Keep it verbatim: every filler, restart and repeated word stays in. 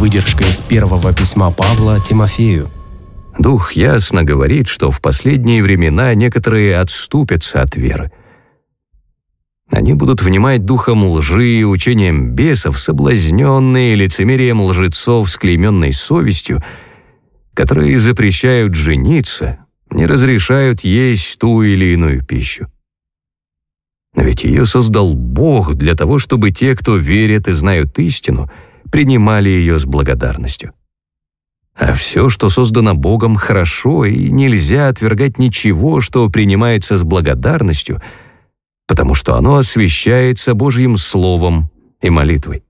Выдержка из первого письма Павла Тимофею. Дух ясно говорит, что в последние времена некоторые отступятся от веры. Они будут внимать духом лжи и учением бесов, соблазненные лицемерием лжецов с клейменной совестью, которые запрещают жениться, не разрешают есть ту или иную пищу. Но ведь ее создал Бог для того, чтобы те, кто верит и знают истину, принимали ее с благодарностью. А все, что создано Богом, хорошо, и нельзя отвергать ничего, что принимается с благодарностью, потому что оно освящается Божьим Словом и молитвой.